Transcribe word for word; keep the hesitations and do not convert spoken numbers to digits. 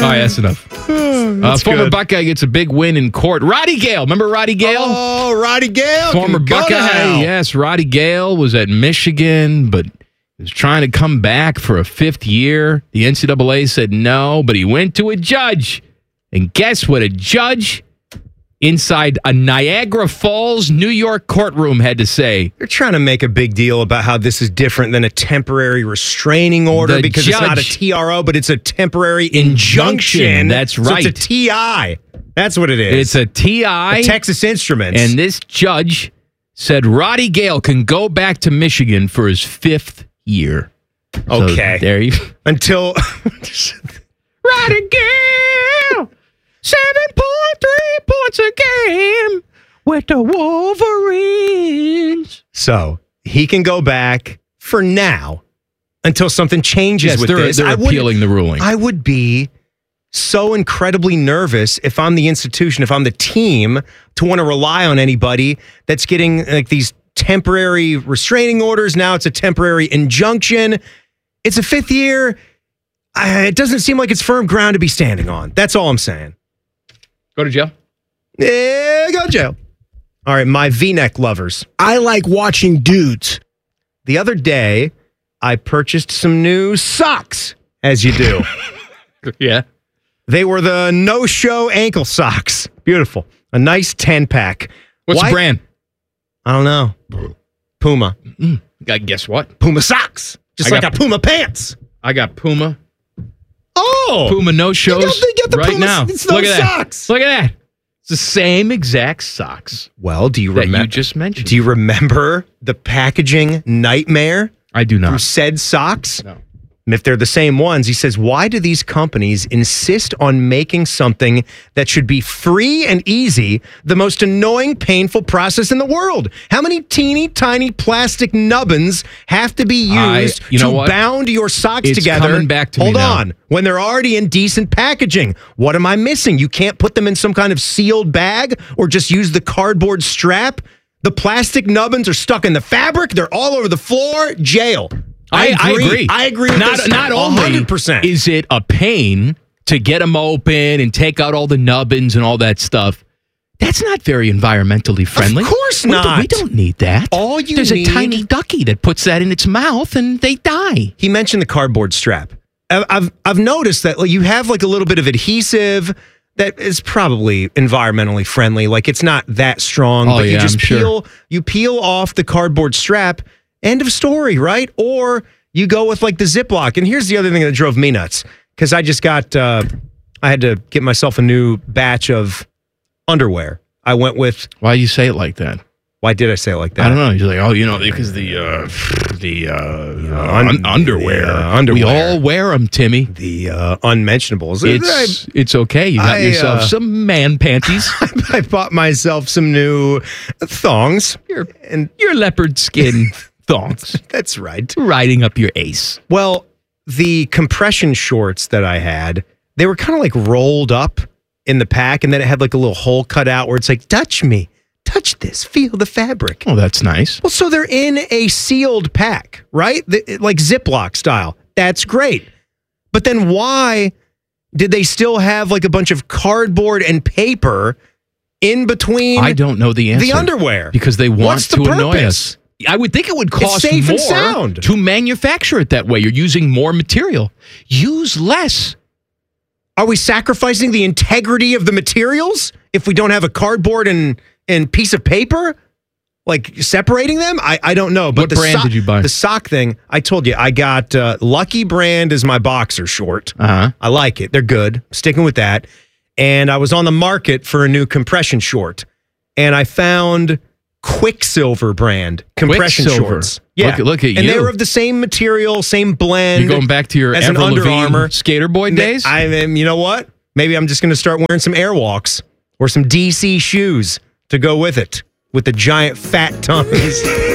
right, that's enough. Oh, uh, that's former good. Buckeye gets a big win in court. Roddy Gale. Remember Roddy Gale? Oh, Roddy Gale. Former can go to Buckeye. hell. Yes, Roddy Gale was at Michigan, but was trying to come back for a fifth year. The N C double A said no, but he went to a judge. And guess what? A judge inside a Niagara Falls, New York courtroom had to say. They're trying to make a big deal about how this is different than a temporary restraining order The because it's not a judge- T R O, but it's a temporary Injunction. injunction. That's So right. it's a T I. That's what it is. It's a T I. A Texas Instruments. And this judge said Roddy Gale can go back to Michigan for his fifth year. Okay. So there you Until Roddy Gale, seven point three points a game with the Wolverines. So he can go back for now until something changes Yes, with they're, this. they're I would- appealing the ruling. I would be so incredibly nervous if I'm the institution, if I'm the team, to want to rely on anybody that's getting like these temporary restraining orders. Now it's a temporary injunction. It's a fifth year. I, it doesn't seem like it's firm ground to be standing on. That's all I'm saying. Go to jail. Yeah, go to jail. All right, my V-neck lovers. I like watching dudes. The other day, I purchased some new socks, as you do. Yeah. They were the no-show ankle socks. Beautiful. A nice ten-pack. What's Why- the brand? I don't know. Puma. I guess what? Puma socks. Just I like got- a Puma pants. I got Puma. Oh. Puma no shows You got the- you got the right Puma- now. it's Look those at that. socks. Look at that. It's the same exact socks Well, do you that you remember? just mentioned. Do you remember the packaging nightmare I do from not. said socks? No. And if they're the same ones, he says, why do these companies insist on making something that should be free and easy the most annoying, painful process in the world? How many teeny tiny plastic nubbins have to be used I- you know to what? bound your socks It's together? coming back to me Hold now. on. When they're already in decent packaging. What am I missing? You can't put them in some kind of sealed bag or just use the cardboard strap? The plastic nubbins are stuck in the fabric. They're all over the floor. Jail. I, I agree. I agree with not, this not one only hundred percent. is it a pain to get them open and take out all the nubbins and all that stuff, that's not very environmentally friendly. Of course We don't- not. We don't need that. All you There's need- a tiny ducky that puts that in its mouth and they die. He mentioned the cardboard strap. I- I've I've noticed that like, you have like a little bit of adhesive that is probably environmentally friendly. Like it's not that strong, Oh, but you yeah, just I'm sure. peel you peel off the cardboard strap. End of story, right? Or you go with like the Ziploc. And here's the other thing that drove me nuts because I just got uh, I had to get myself a new batch of underwear. I went with. Why do you say it like that? Why did I say it like that? I don't know. He's like, oh, you know, because the uh, the uh, un- un- underwear. the, uh, underwear. We all wear them, Timmy. The uh, unmentionables. It's it's okay. You got I, yourself uh, some man panties. I bought myself some new thongs. your And your leopard skin thongs that's right. riding up your ace. Well, the compression shorts that I had, they were kind of like rolled up in the pack, and then it had like a little hole cut out where it's like, touch me, touch this, feel the fabric. Oh, that's nice. Well, so they're in a sealed pack, right? The, like Ziploc style. That's great. But then why did they still have like a bunch of cardboard and paper in between I don't know the answer. the underwear? Because they want What's the to annoy purpose? us. I would think it would cost safe more and sound. to manufacture it that way. You're using more material. Use less. Are we sacrificing the integrity of the materials if we don't have a cardboard and, and piece of paper? Like separating them? I, I don't know. But What the brand sock- did you buy? The sock thing, I told you, I got uh, Lucky Brand as my boxer short. Uh-huh. I like it. They're good. Sticking with that. And I was on the market for a new compression short. And I found Quicksilver brand compression Quicksilver. shorts. Yeah. Look at- look at and they you. were of the same material, same blend. You're going back to your as an Avril Under Lavigne Armour. skater boy days? I am, you know what? Maybe I'm just going to start wearing some Airwalks or some D C shoes to go with it with the giant fat tongues.